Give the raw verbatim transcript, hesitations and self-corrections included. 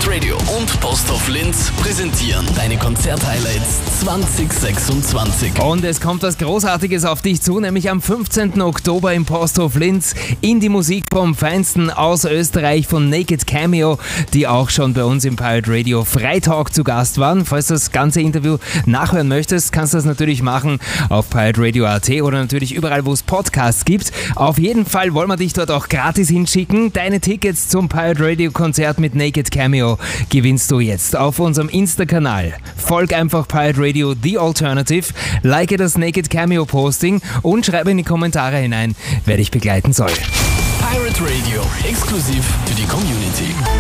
Pirate Radio und Posthof Linz präsentieren deine Konzert-Highlights zwanzig sechsundzwanzig. Und es kommt was Großartiges auf dich zu, nämlich am fünfzehnten Oktober im Posthof Linz in die Musik vom Feinsten aus Österreich von Naked Cameo, die auch schon bei uns im Pirate Radio Freitalk zu Gast waren. Falls du das ganze Interview nachhören möchtest, kannst du das natürlich machen auf pirate radio punkt a t oder natürlich überall, wo es Podcasts gibt. Auf jeden Fall wollen wir dich dort auch gratis hinschicken. Deine Tickets zum Pirate Radio Konzert mit Naked Cameo gewinnst du jetzt auf unserem Insta-Kanal. Folg einfach Pirate Radio The Alternative, like das Naked Cameo Posting und schreibe in die Kommentare hinein, wer dich begleiten soll. Pirate Radio, exklusiv für die Community.